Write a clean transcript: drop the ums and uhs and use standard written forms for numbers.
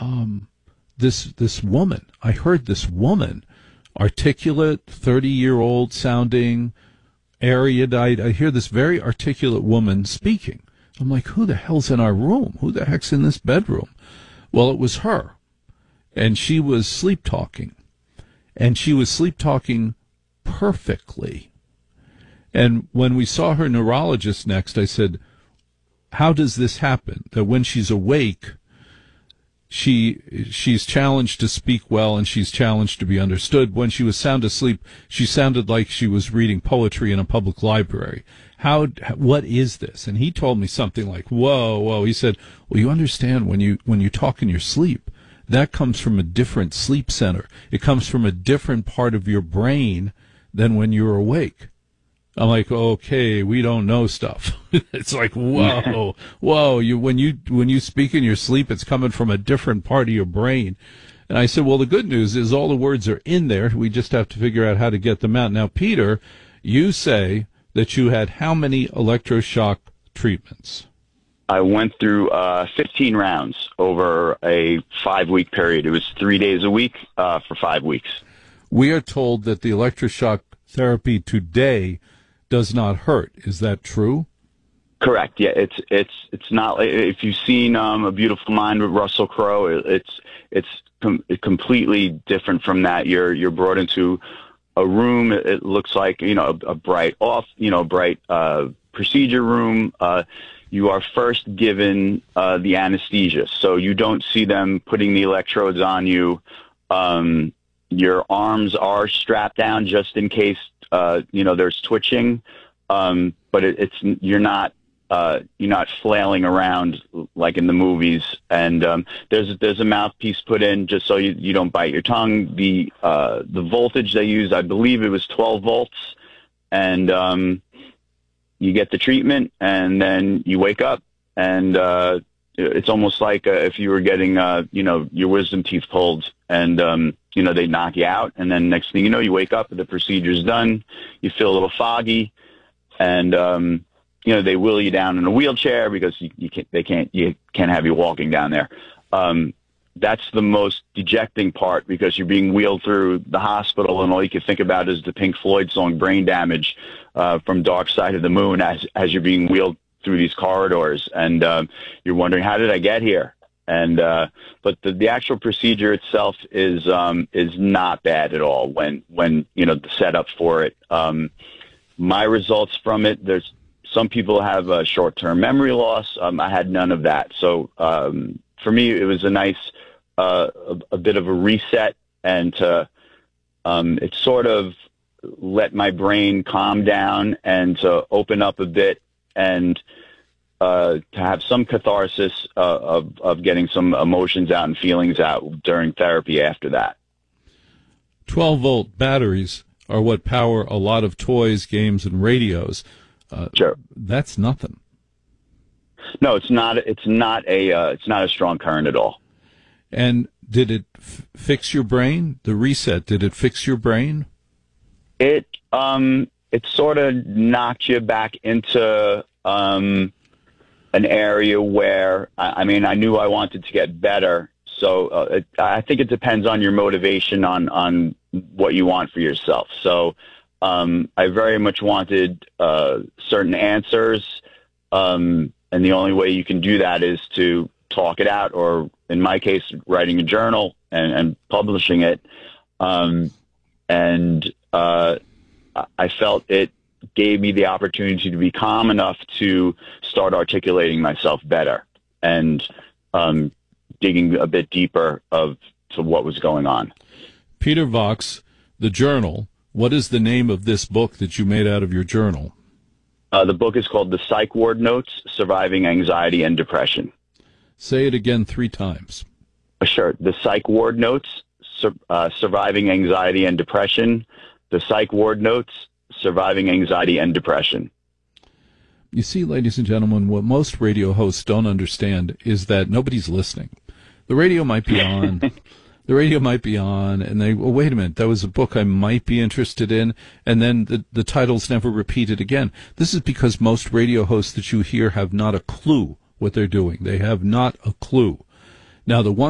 this woman. I heard this woman, articulate, 30-year-old sounding, erudite. I hear this very articulate woman speaking. I'm like, who the hell's in our room? Who the heck's in this bedroom? Well, it was her. And she was sleep talking. And she was sleep talking perfectly. And when we saw her neurologist next, I said, how does this happen? That when she's awake, she's challenged to speak well and she's challenged to be understood. When she was sound asleep, she sounded like she was reading poetry in a public library. What is this? And he told me something like, whoa. He said, well, you understand when you talk in your sleep, that comes from a different sleep center. It comes from a different part of your brain than when you're awake. I'm like, okay, we don't know stuff. It's like, whoa. When you speak in your sleep, it's coming from a different part of your brain. And I said, well, the good news is all the words are in there. We just have to figure out how to get them out. Now, Peter, you say that you had how many electroshock treatments? I went through 15 rounds over a 5-week period. It was 3 days a week for 5 weeks. We are told that the electroshock therapy today does not hurt. Is that true? Correct. Yeah, it's not. If you've seen A Beautiful Mind with Russell Crowe, it's completely different from that. You're brought into a room. It looks like a bright procedure room. You are first given the anesthesia, so you don't see them putting the electrodes on you. Your arms are strapped down just in case there's twitching, but you're not flailing around like in the movies. And there's a mouthpiece put in just so you don't bite your tongue. The voltage they use, I believe it was 12 volts, and you get the treatment, and then you wake up, and it's almost like if you were getting your wisdom teeth pulled, and they knock you out, and then next thing you know, you wake up, the procedure's done, you feel a little foggy, and they wheel you down in a wheelchair because you can't have you walking down there. That's the most dejecting part, because you're being wheeled through the hospital, and all you can think about is the Pink Floyd song "Brain Damage" from Dark Side of the Moon as you're being wheeled through these corridors, and you're wondering, how did I get here? And but the actual procedure itself is not bad at all when the setup for it. My results from it, there's some people have a short-term memory loss. I had none of that. So for me, it was a nice a bit of a reset, and it sort of let my brain calm down and to open up a bit, and to have some catharsis of getting some emotions out and feelings out during therapy after that. 12-volt batteries are what power a lot of toys, games, and radios. Sure. That's nothing. No, it's not. It's not a strong current at all. And did it fix your brain? The reset, did it fix your brain? It sort of knocked you back into an area where I knew I wanted to get better. So I think it depends on your motivation on what you want for yourself. So I very much wanted certain answers, and the only way you can do that is to talk it out, or in my case, writing a journal and publishing it. I felt it gave me the opportunity to be calm enough to start articulating myself better and digging a bit deeper to what was going on. Peter Vox, the journal. What is the name of this book that you made out of your journal? The book is called The Psych Ward Notes, Surviving Anxiety and Depression. Say it again 3 times. Sure. The Psych Ward Notes, Surviving Anxiety and Depression. The Psych Ward Notes, Surviving Anxiety and Depression. You see, ladies and gentlemen, what most radio hosts don't understand is that nobody's listening. The radio might be on. The radio might be on, and they, well, wait a minute, that was a book I might be interested in, and then the title's never repeated again. This is because most radio hosts that you hear have not a clue what they're doing. They have not a clue. Now, the one